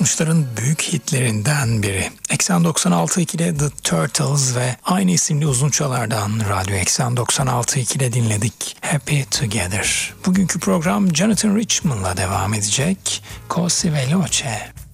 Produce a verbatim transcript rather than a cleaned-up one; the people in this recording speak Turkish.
altmışların büyük hitlerinden biri. Eksen doksan altı ikide The Turtles ve aynı isimli uzun çalardan Radyo Eksen doksan altı ikide dinledik Happy Together. Bugünkü program Jonathan Richman'la devam edecek. Così veloce.